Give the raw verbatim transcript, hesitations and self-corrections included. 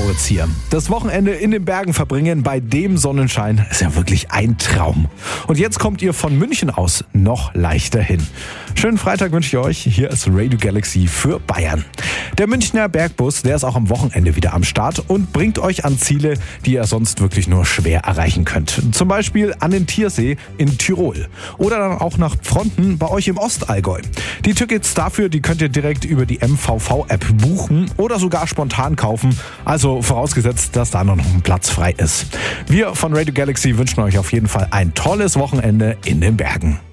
Moritz hier. Das Wochenende in den Bergen verbringen bei dem Sonnenschein ist ja wirklich ein Traum. Und jetzt kommt ihr von München aus noch leichter hin. Schönen Freitag wünsche ich euch. Hier ist Radio Galaxy für Bayern. Der Münchner Bergbus, der ist auch am Wochenende wieder am Start und bringt euch an Ziele, die ihr sonst wirklich nur schwer erreichen könnt. Zum Beispiel an den Tiersee in Tirol oder dann auch nach Pfronten bei euch im Ostallgäu. Die Tickets dafür, die könnt ihr direkt über die M V V-App buchen oder sogar spontan kaufen. Also vorausgesetzt, dass da noch ein Platz frei ist. Wir von Radio Galaxy wünschen euch auf jeden Fall ein tolles Wochenende in den Bergen.